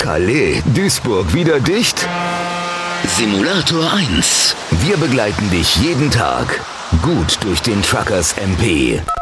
Calais, Duisburg wieder dicht? Simulator 1. Wir begleiten dich jeden Tag gut durch den Truckers MP.